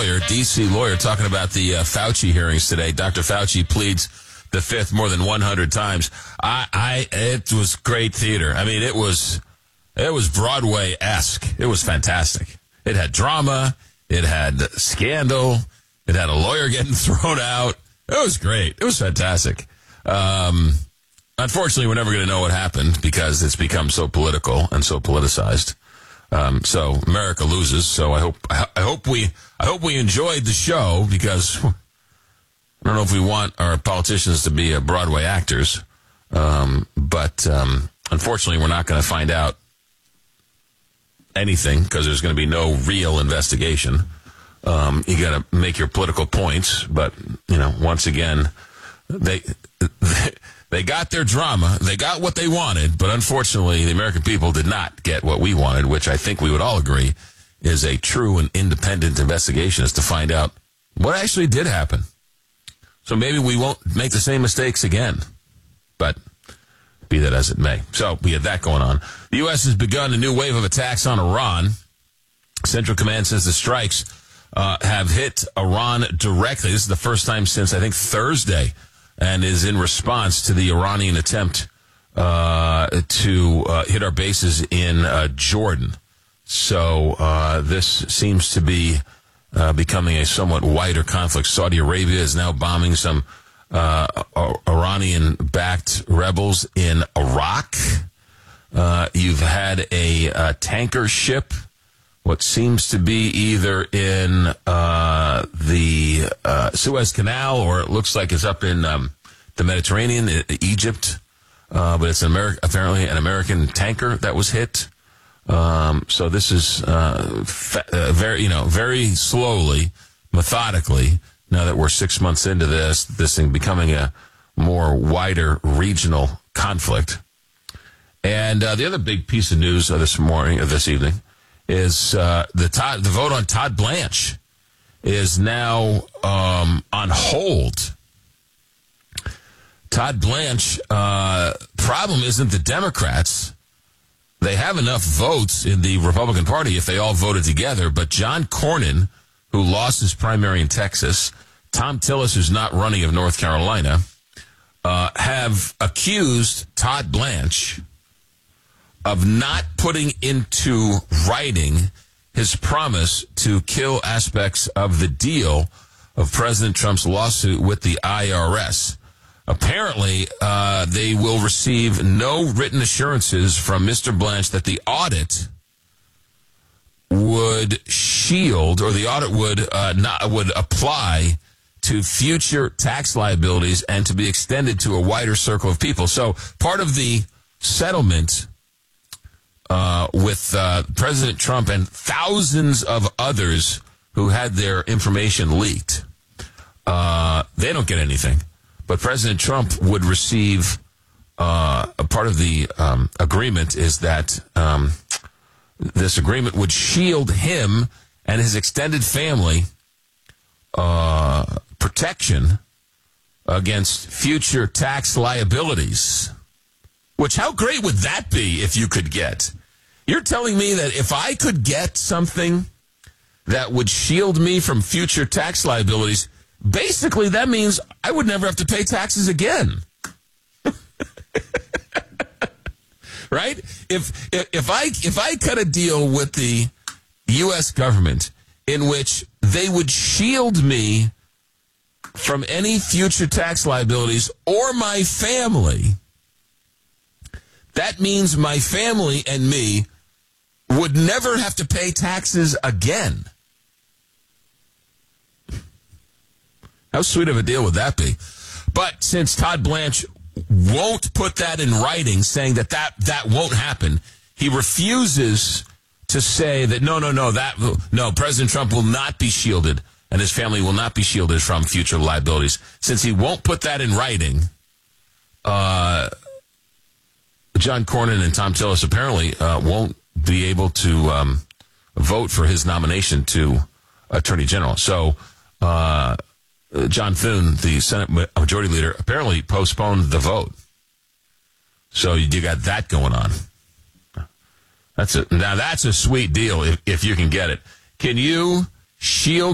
lawyer, D.C. lawyer, talking about the Fauci hearings today. Dr. Fauci pleads the fifth more than 100 times. It was great theater. I mean, it was Broadway-esque. It was fantastic. It had drama. It had scandal. It had a lawyer getting thrown out. It was great. It was fantastic. Unfortunately, we're never going to know what happened because it's become so political and so politicized. So America loses. So I hope we enjoyed the show, because I don't know if we want our politicians to be Broadway actors. But unfortunately, we're not going to find out anything because there's going to be no real investigation. You got to make your political points, but once again, they got their drama. They got what they wanted, but unfortunately, the American people did not get what we wanted, which I think we would all agree is a true and independent investigation, is to find out what actually did happen. So maybe we won't make the same mistakes again, but be that as it may. So we had that going on. The U.S. has begun a new wave of attacks on Iran. Central Command says the strikes have hit Iran directly. This is the first time since, I think, Thursday, and is in response to the Iranian attempt to hit our bases in Jordan. So this seems to be becoming a somewhat wider conflict. Saudi Arabia is now bombing some Iranian-backed rebels in Iraq. You've had a tanker ship, what seems to be either in the Suez Canal, or it looks like it's up in the Mediterranean, Egypt. But it's apparently an American tanker that was hit. So this is very slowly, methodically, now that we're 6 months into this thing becoming a more wider regional conflict. And the other big piece of news this evening, is the vote on Todd Blanche is now on hold. Todd Blanche, problem isn't the Democrats. They have enough votes in the Republican Party if they all voted together, but John Cornyn, who lost his primary in Texas, Tom Tillis, who's not running of North Carolina, have accused Todd Blanche of not putting into writing his promise to kill aspects of the deal of President Trump's lawsuit with the IRS. Apparently, they will receive no written assurances from Mr. Blanche that the audit would shield, or the audit would apply to future tax liabilities and to be extended to a wider circle of people. So part of the settlement with President Trump and thousands of others who had their information leaked, they don't get anything. But President Trump would receive a part of the agreement is that this agreement would shield him and his extended family protection against future tax liabilities. Which, how great would that be if you could get? You're telling me that if I could get something that would shield me from future tax liabilities, basically that means I would never have to pay taxes again. Right? If I cut a deal with the U.S. government in which they would shield me from any future tax liabilities or my family, that means my family and me would never have to pay taxes again. How sweet of a deal would that be? But since Todd Blanche won't put that in writing, saying that won't happen, he refuses to say that no, President Trump will not be shielded and his family will not be shielded from future liabilities. Since he won't put that in writing, John Cornyn and Tom Tillis apparently won't be able to vote for his nomination to Attorney General. So John Thune, the Senate Majority Leader, apparently postponed the vote. So you got that going on. Now that's a sweet deal if you can get it. Can you shield